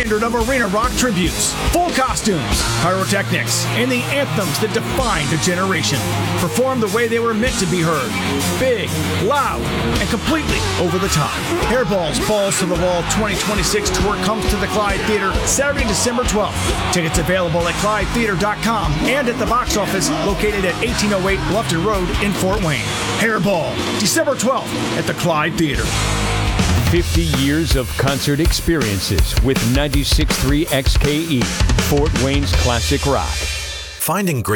standard of arena rock tributes, full costumes, pyrotechnics, and the anthems that defined a generation. Performed the way they were meant to be heard. Big, loud, and completely over the top. Hairball's Balls to the Wall 2026 tour comes to the Clyde Theater Saturday, December 12th. Tickets available at ClydeTheater.com and at the box office located at 1808 Bluffton Road in Fort Wayne. Hairball, December 12th at the Clyde Theater. 50 years of concert experiences with 96.3 XKE, Fort Wayne's classic rock. Finding great